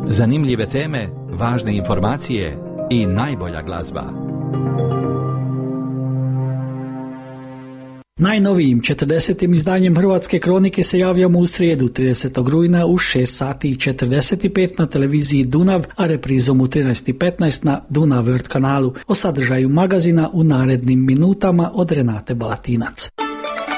Zanimljive teme, važne informacije i najbolja glazba. Najnovijim 40. izdanjem Hrvatske kronike se javljamo u srijedu 30. rujna u 6 sati i 45 na televiziji Dunav, a reprizom u 13:15 na Dunav World kanalu. O sadržaju magazina u narednim minutama od Renate Balatinac.